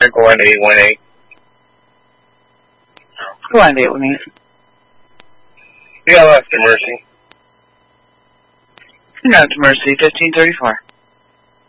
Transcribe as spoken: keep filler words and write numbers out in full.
or go on to eight one eight? Go on to eight one eight. Yeah, left to Mercy. No, to Mercy, fifteen thirty-four.